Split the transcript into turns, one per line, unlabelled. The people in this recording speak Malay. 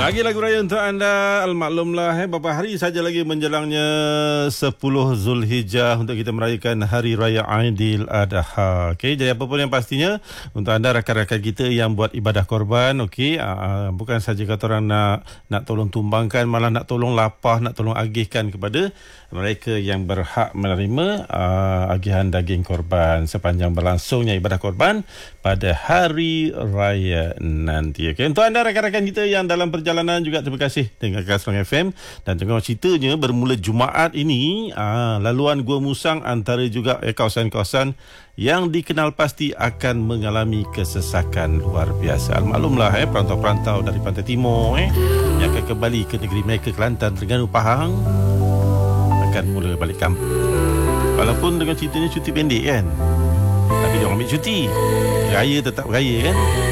Lagi lagu raya untuk anda. Almaklumlah beberapa hari saja lagi menjelangnya 10 Zulhijjah untuk kita merayakan Hari Raya Aidil Adha. Okey, jadi apa pun yang pastinya untuk anda rakan-rakan kita yang buat ibadah korban, okey, bukan saja kata orang nak tolong tumbangkan, malah nak tolong lapah, nak tolong agihkan kepada mereka yang berhak menerima agihan daging korban sepanjang berlangsungnya ibadah korban pada hari raya nanti. Okey, untuk anda rakan-rakan kita yang dalam perjalanan juga terima kasih dengan Kasrang FM. Dan tengok ceritanya bermula Jumaat ini, laluan Gua Musang antara juga kawasan-kawasan yang dikenal pasti akan mengalami kesesakan luar biasa. Maklumlah perantau-perantau dari pantai timur yang akan kembali ke negeri mereka, Kelantan, Terengganu, Pahang, akan mula balik kampung. Walaupun dengan ceritanya cuti pendek kan, tapi dia ambil cuti. Raya tetap raya kan.